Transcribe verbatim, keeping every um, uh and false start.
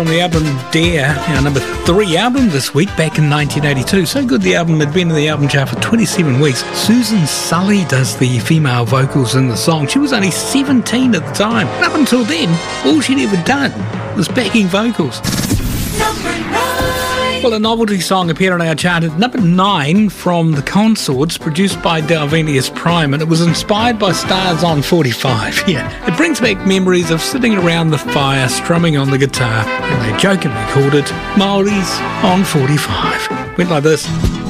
On the album Dare, our number three album this week, back in nineteen eighty-two. So good the album had been in the album chart for twenty-seven weeks. Susan Sully does the female vocals in the song. She was only seventeen at the time. And up until then, all she'd ever done was backing vocals. Number nine. Well, a novelty song appeared on our chart at number nine from The Consorts, produced by Dalvenius Prime, and it was inspired by Stars on forty-five. Yeah, it brings back memories of sitting around the fire, strumming on the guitar, and they jokingly called it Maoris on forty-five. Went like this.